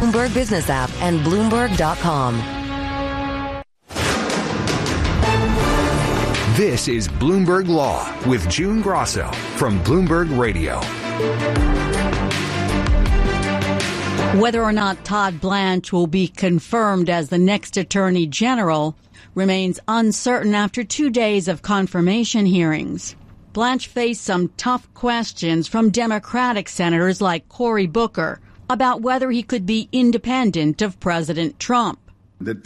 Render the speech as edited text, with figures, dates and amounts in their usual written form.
Bloomberg Business app and Bloomberg.com. This is Bloomberg Law with June Grosso from Bloomberg Radio. Whether or not Todd Blanche will be confirmed as the next Attorney General remains uncertain after 2 days of confirmation hearings. Blanche faced some tough questions from Democratic senators like Cory Booker about whether he could be independent of President Trump.